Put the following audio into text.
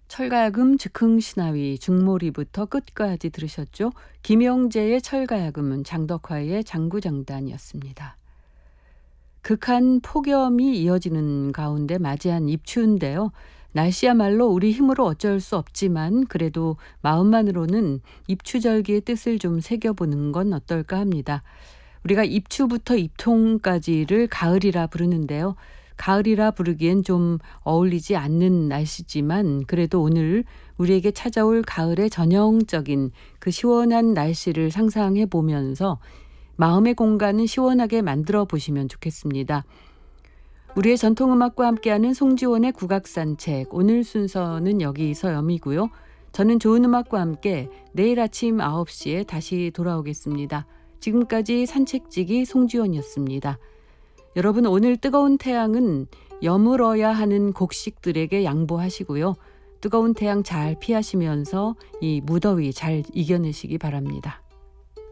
철가야금 즉흥신화위 중몰이부터 끝까지 들으셨죠? 김영재의 철가야금은 장덕화의 장구장단이었습니다. 극한 폭염이 이어지는 가운데 맞이한 입추인데요. 날씨야말로 우리 힘으로 어쩔 수 없지만 그래도 마음만으로는 입추절기의 뜻을 좀 새겨보는 건 어떨까 합니다. 우리가 입추부터 입통까지를 가을이라 부르는데요. 가을이라 부르기엔 좀 어울리지 않는 날씨지만 그래도 오늘 우리에게 찾아올 가을의 전형적인 그 시원한 날씨를 상상해 보면서 마음의 공간은 시원하게 만들어 보시면 좋겠습니다. 우리의 전통음악과 함께하는 송지원의 국악산책, 오늘 순서는 여기서 여미고요. 저는 좋은 음악과 함께 내일 아침 9시에 다시 돌아오겠습니다. 지금까지 산책지기 송지원이었습니다. 여러분, 오늘 뜨거운 태양은 여물어야 하는 곡식들에게 양보하시고요. 뜨거운 태양 잘 피하시면서 이 무더위 잘 이겨내시기 바랍니다.